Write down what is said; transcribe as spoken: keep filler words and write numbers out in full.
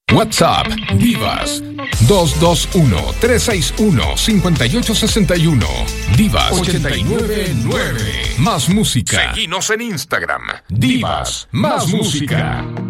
WhatsApp Divas dos dos uno, tres seis uno, cinco ocho seis uno. Divas ochenta y nueve nueve. Más música. Seguinos en Instagram. Divas más música.